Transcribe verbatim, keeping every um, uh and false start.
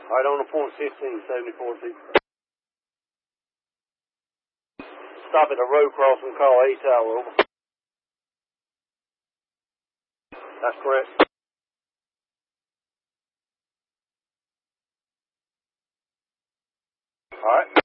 Alright, on the point fifteen seventy-four two. Stop at the road crossing, call A Tower, over. That's correct. Alright.